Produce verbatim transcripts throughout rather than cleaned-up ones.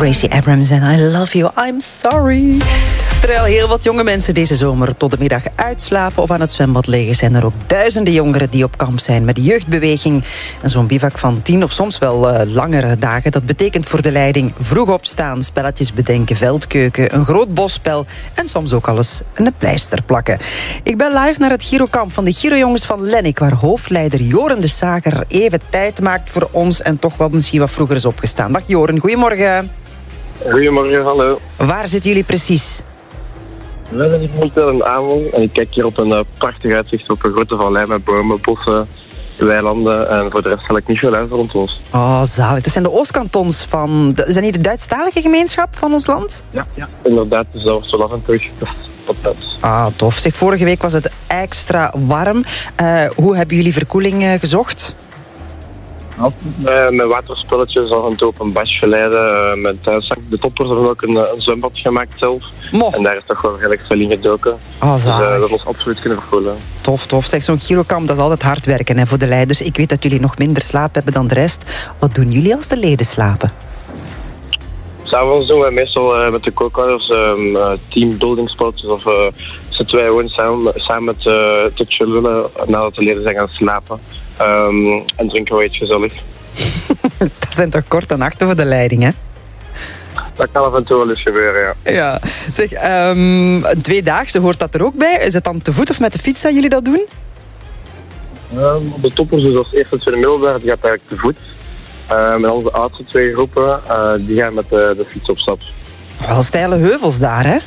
Gracie Abrams en I Love You, I'm Sorry. Terwijl heel wat jonge mensen deze zomer tot de middag uitslapen of aan het zwembad liggen, zijn er ook duizenden jongeren die op kamp zijn met de jeugdbeweging. En zo'n bivak van tien of soms wel uh, langere dagen, dat betekent voor de leiding vroeg opstaan, spelletjes bedenken, veldkeuken, een groot bosspel en soms ook alles een pleister plakken. Ik ben live naar het Girokamp van de Girojongens van Lennik, waar hoofdleider Joren de Sager even tijd maakt voor ons en toch wel misschien wat vroeger is opgestaan. Dag Joren, goedemorgen. Goedemorgen, hallo. Waar zitten jullie precies? We zijn hier momenteel in Ameland en ik kijk hier op een uh, prachtig uitzicht op een grote vallei met bomen, bossen, weilanden en voor de rest zal ik niet veel uit rond ons. Oh, zalig. Dat zijn de Oostkantons van... De, zijn hier de Duitsstalige gemeenschap van ons land? Ja, ja. Inderdaad, dus dat wordt zo af en toe getest. Ah, tof. Zeg, vorige week was het extra warm. Uh, hoe hebben jullie verkoeling uh, gezocht? Uh, met waterspulletjes af en toe op een bas geleiden. Uh, met uh, de toppers hebben ook een, een zwembad gemaakt zelf. Mo. En daar is toch wel redelijk veel in gedoken. Oh, dus uh, zalig. dat ons absoluut kunnen verkoelen. Tof, tof. Zeg, zo'n Girokamp, dat is altijd hard werken hè, voor de leiders. Ik weet dat jullie nog minder slaap hebben dan de rest. Wat doen jullie als de leden slapen? S'avonds doen wij meestal uh, met de kookhouders um, uh, teambuildingspelletjes of uh, zitten wij gewoon samen, samen met, uh, te chillen nadat de leden zijn gaan slapen. Um, en drinken we iets gezellig. Dat zijn toch korte nachten voor de leiding, hè? Dat kan af en toe wel eens gebeuren, ja. Ja. Zeg, um, een tweedaagse, hoort dat er ook bij? Is het dan te voet of met de fiets dat jullie dat doen? Um, de toppers, dus als eerste en tweede middelbaar, die gaat eigenlijk te voet. Um, en onze oudste twee groepen, uh, die gaan met de, de fiets op stap. Wel steile heuvels daar, hè?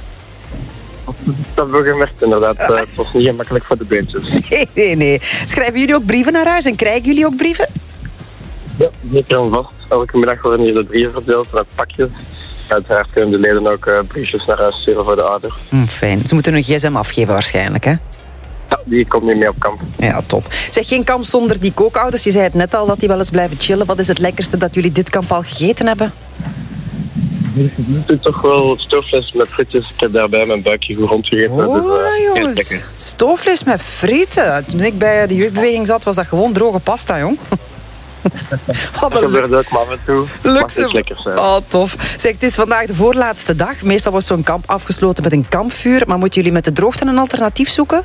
Dat hebben we gemerkt, inderdaad. Uh, het was niet gemakkelijk voor de beentjes. Nee, nee, nee. Schrijven jullie ook brieven naar huis en krijgen jullie ook brieven? Ja, zeker en vast. Elke middag worden hier de brieven verdeeld met pakjes. Uiteraard kunnen de leden ook uh, briefjes naar huis sturen voor de ouder. Mm, fijn. Ze moeten hun gsm afgeven waarschijnlijk, hè? Ja, die komt niet mee op kamp. Ja, top. Zeg, geen kamp zonder die kookouders. Je zei het net al, dat die wel eens blijven chillen. Wat is het lekkerste dat jullie dit kamp al gegeten hebben? Het is toch wel stoofvlees met frietjes. Ik heb daarbij mijn buikje goed rondgegeten. Oh, dus, uh, nou jongens. Stoofvlees met frieten. Toen ik bij de jeugdbeweging zat, was dat gewoon droge pasta, jong. Dat gebeurt ook maar af en toe. Luxe. Mag lekker zijn. Oh, tof. Zeg, het is vandaag de voorlaatste dag. Meestal wordt zo'n kamp afgesloten met een kampvuur. Maar moeten jullie met de droogte een alternatief zoeken?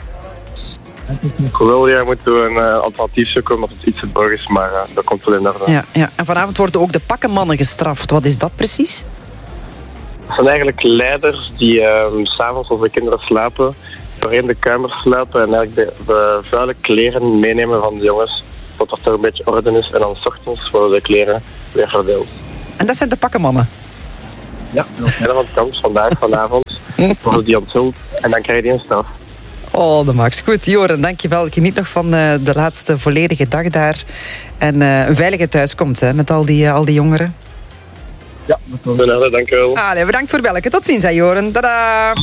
Wel, ja, moeten we een uh, alternatief zoeken omdat het iets te droog is, maar uh, dat komt wel in orde. Ja, ja. En vanavond worden ook de pakkenmannen gestraft. Wat is dat precies? Het zijn eigenlijk leiders die uh, s'avonds als de kinderen slapen, doorheen de kamer sluipen en eigenlijk de, de vuile kleren meenemen van de jongens, tot er toch een beetje orde is. En dan 's ochtends worden de kleren weer verdeeld. En dat zijn de pakkenmannen? Ja, dat is van het kamp vandaag, vanavond, worden die onthuld en dan krijg je een straf. Oh, de max. Goed, Joren, dankjewel. Geniet nog van uh, de laatste volledige dag daar. En uh, een veilige thuiskomst hè, met al die, uh, al die jongeren. Ja, dat was in orde, dankjewel. Ah, nee, bedankt voor het bellen. Tot ziens, hè, Joren. Tada!